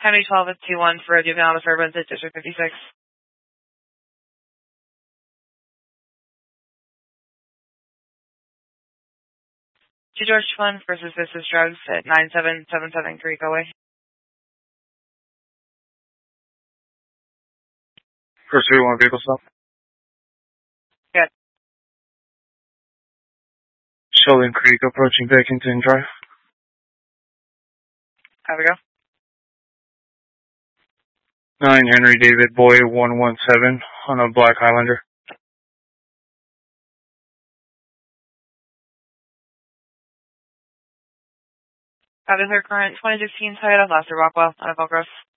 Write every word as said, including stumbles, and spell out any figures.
County twelve is two one for a juvenile disturbance at District fifty-six. To George Flynn for suspicious drugs at nine seven seven seven Carrico Way. First three one vehicle stop. Good. Sheldon Creek approaching Beckington Drive. How we go? Nine Henry David Boy one one seven on a black Highlander. That is our current twenty sixteen Toyota Blaster Rockwell on a Velcros.